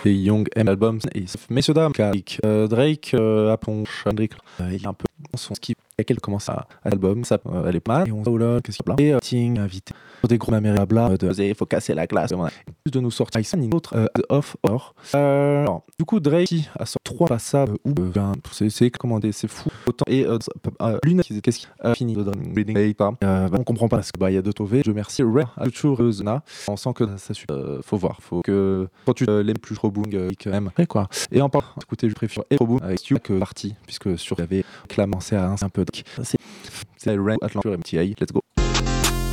et Young M album et messieurs dames Drake Apon Drake il est un peu son skip laquelle commence à l'album ça elle est pas mal et on oh là qu'est-ce qu'il y a et Ting invité des gros américains bla il faut casser la glace plus de nous sortir une autre off or du coup Drake a sorti 3 passages où c'est commandé c'est fou autant et l'une qu'est-ce qui a fini de reading on comprend pas parce que il y a deux TV je merci Ray toujours Zona on sent que ça faut voir faut que quand tu l'aimes plus trop boom quand même après quoi et en parlant écoutez je préfère et boom avec Stu que partie puisque sur il y avait commencé à un peu c'est Ray Atlantic MTA let's go